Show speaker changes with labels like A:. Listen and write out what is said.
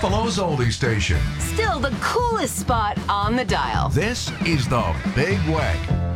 A: Buffalo's oldie station.
B: Still the coolest spot on the dial.
A: This is the Big Wag.